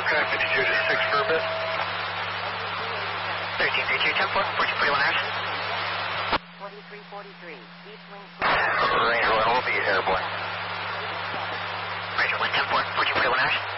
Okay, 52-6 for a bit. 1332, 10-4, 1441 hours. 4343, east wing. Ranger 1 will be airborne. Ranger 1, 10-4, 1441 hours.